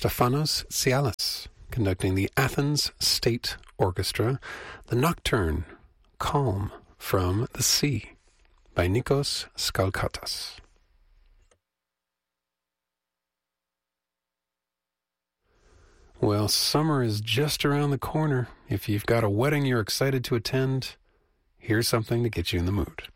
Stefanos Tsialis, conducting the Athens State Orchestra, the Nocturne, Calm from the Sea, by Nikos Skalkatas. Well, summer is just around the corner. If you've got a wedding you're excited to attend, here's something to get you in the mood.